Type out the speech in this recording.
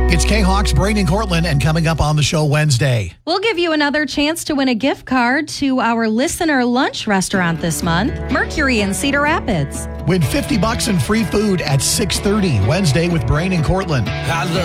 It's K-Hawks, Brain and Cortland, and coming up on the show Wednesday. We'll give you another chance to win a gift card to our listener lunch restaurant this month, Mercury in Cedar Rapids. Win $50 in free food at 6:30 Wednesday with Brain and Cortland.